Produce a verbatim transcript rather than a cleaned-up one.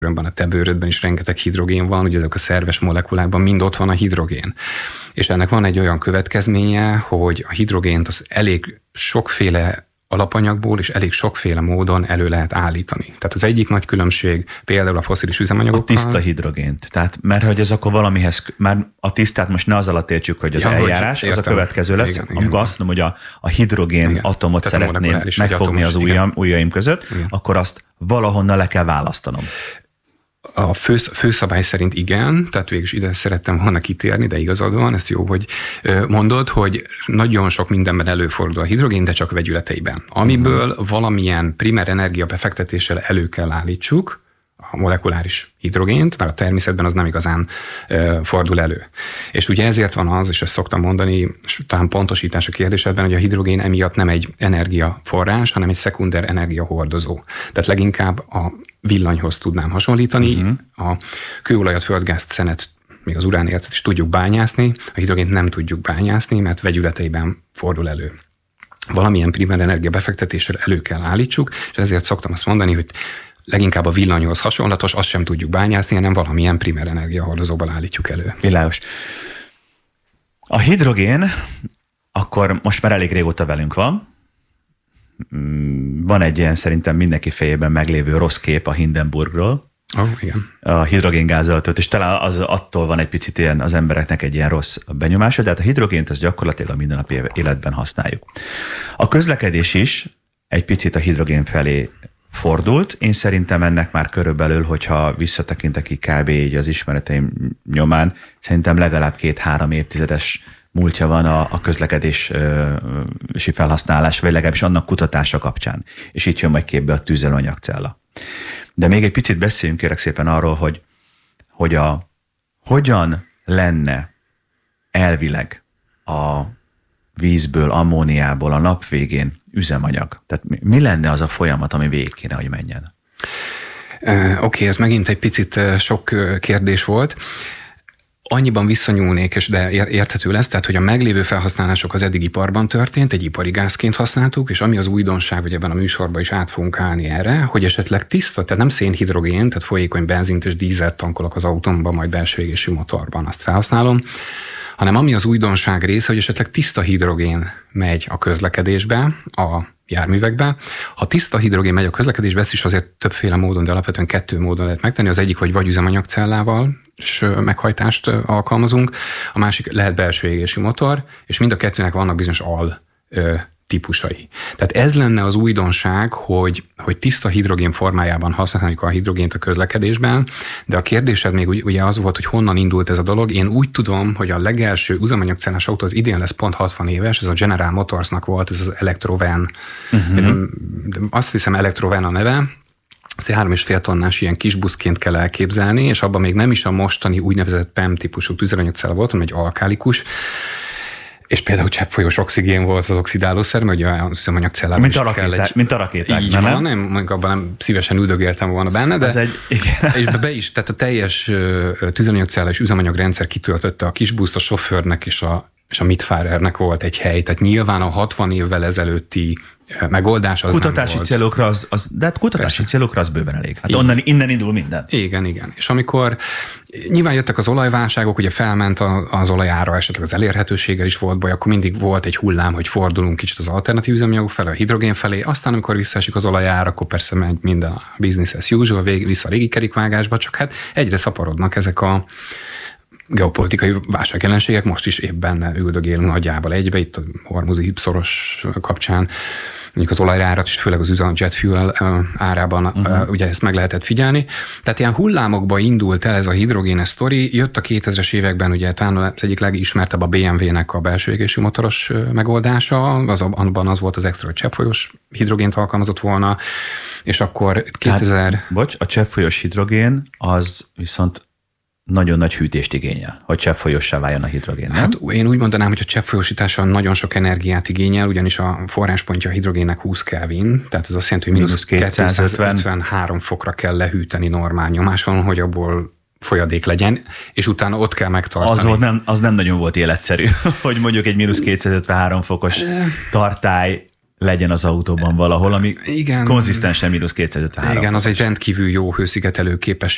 a te bőrödben is rengeteg hidrogén van, ugye ezek a szerves molekulákban mind ott van a hidrogén. És ennek van egy olyan következménye, hogy a hidrogént az elég sokféle alapanyagból és elég sokféle módon elő lehet állítani. Tehát az egyik nagy különbség például a fosszilis üzemanyagokkal. A tiszta hidrogént. Tehát, mert hogy ez akkor valamihez, már a tisztát most ne az alatt értsük, hogy az ja, eljárás, az a következő lesz, igen, amikor igen, azt mondom, hogy a, a hidrogén igen, atomot szeretném megfogni az ujjam, ujjaim között, igen, akkor azt valahonnan le kell választanom. A fő, főszabály szerint igen, tehát végülis ide szerettem volna kitérni, de igazad van, ez jó, hogy mondod, hogy nagyon sok mindenben előfordul a hidrogén, de csak vegyületeiben. Amiből uh-huh. valamilyen primer energia befektetéssel elő kell állítsuk a molekuláris hidrogént, mert a természetben az nem igazán uh, fordul elő. És ugye ezért van az, és ezt szoktam mondani, és talán pontosítás a kérdésedben, hogy a hidrogén emiatt nem egy energiaforrás, hanem egy szekunder energiahordozó. Tehát leginkább a villanyhoz tudnám hasonlítani. Uh-huh. A kőolajat, földgázt, szenet, még az uránércet is tudjuk bányászni, a hidrogént nem tudjuk bányászni, mert vegyületeiben fordul elő. Valamilyen primer energia befektetéssel elő kell állítsuk, és ezért szoktam azt mondani, hogy leginkább a villanyhoz hasonlatos, azt sem tudjuk bányászni, hanem valamilyen primer energiahordozóból állítjuk elő. Világos. A hidrogén akkor most már elég régóta velünk van. Van egy ilyen szerintem mindenki fejében meglévő rossz kép a Hindenburgról. Oh, igen. A hidrogéngázolat, és talán az attól van egy picit ilyen az embereknek egy ilyen rossz benyomása, de hát a hidrogént az gyakorlatilag a mindennapi életben használjuk. A közlekedés is egy picit a hidrogén felé fordult. Én szerintem ennek már körülbelül, hogyha visszatekintek ki kb. Így az ismereteim nyomán, szerintem legalább két-három évtizedes múltja van a, a közlekedési felhasználás, vagy legalábbis annak kutatása kapcsán. És itt jön majd képbe a tüzelőanyagcella. De még egy picit beszéljünk kérek szépen arról, hogy, hogy a, hogyan lenne elvileg a vízből, ammóniából a nap végén üzemanyag. Tehát mi, mi lenne az a folyamat, ami végig kéne, hogy menjen? Oké, okay, ez megint egy picit sok kérdés volt. Annyiban visszanyúlnék, és de érthető lesz, tehát, hogy a meglévő felhasználások az eddig iparban történt, egy ipari gázként használtuk, és ami az újdonság, hogy ebben a műsorban is át fogunk állni erre, hogy esetleg tiszta, tehát nem szénhidrogén, tehát folyékony benzint és dízelt tankolok az autómban, majd belső égésű motorban, azt felhasználom, hanem ami az újdonság része, hogy esetleg tiszta hidrogén megy a közlekedésbe, a járművekbe. Ha tiszta hidrogén megy a közlekedésbe, ezt is azért többféle módon, de alapvetően kettő módon lehet megtenni. Az egyik, hogy vagy üzemanyagcellával és meghajtást alkalmazunk, a másik lehet belső égésű motor, és mind a kettőnek vannak bizonyos al típusai. Tehát ez lenne az újdonság, hogy, hogy tiszta hidrogén formájában használjuk a hidrogént a közlekedésben, de a kérdésed még ugye az volt, hogy honnan indult ez a dolog. Én úgy tudom, hogy a legelső üzemanyagcellás autó az idén lesz pont hatvan éves, ez a General Motorsnak volt, ez az Electrovan. Uh-huh. Azt hiszem Electrovan a neve. Ez egy három és fél tonnás ilyen kis buszként kell elképzelni, és abban még nem is a mostani úgynevezett pé e em típusú tüzelőanyagcella volt, hanem egy alkálikus, és például cseppfolyós oxigén volt az oxidálószer, mert ugye az üzemanyagcellában is kell egy... Mint a rakéták, így nem? Van, nem, mondjuk abban nem szívesen üldögéltem volna benne, de egy, és be is, tehát a teljes tüzelőanyagcella és üzemanyagrendszer kitöltötte a kisbuszt, a sofőrnek és a, és a Mitfahrernek volt egy hely, tehát nyilván a hatvan évvel ezelőtti megoldás az kutatási nem célokra az, az, de hát kutatási Persze. célokra az bőven elég. Hát onnan, innen indul minden. Igen, igen. És amikor nyilván jöttek az olajválságok, ugye felment az olajára, esetleg az elérhetőséggel is volt baj, akkor mindig volt egy hullám, hogy fordulunk kicsit az alternatív üzemanyagok felé, a hidrogén felé, aztán amikor visszaesik az olajára, akkor persze megy minden a business as usual, vissza a régi kerékvágásba, csak hát egyre szaporodnak ezek a geopolitikai válságjelenségek, most is éppen üldögélünk nagyjából egybe, itt a hormuzi szoros kapcsán, mondjuk az olajárat is, főleg az üzem jet fuel árában uh-huh. ugye ezt meg lehetett figyelni. Tehát ilyen hullámokba indult el ez a hidrogénes sztori, jött a kétezres években ugye talán az egyik legismertebb a bé em vé-nek a belső égésű motoros megoldása, az, abban az volt az extra, hogy cseppfolyós hidrogént alkalmazott volna, és akkor kétezer... Hát, bocs, a cseppfolyós hidrogén az viszont nagyon nagy hűtést igényel, hogy cseppfolyossá váljon a hidrogén, nem? Hát én úgy mondanám, hogy a cseppfolyósítása nagyon sok energiát igényel, ugyanis a forráspontja a hidrogénnek húsz Kelvin, tehát ez azt jelenti, hogy mínusz kétszázötvenhárom fokra kell lehűteni normál nyomáson, hogy abból folyadék legyen, és utána ott kell megtartani. Az, volt nem, az nem nagyon volt életszerű, hogy mondjuk egy mínusz kétszázötvenhárom fokos tartály legyen az autóban valahol, ami igen, konzisztensen mínusz kétszázötvenhárom. Igen, az egy rendkívül jó hőszigetelő képesség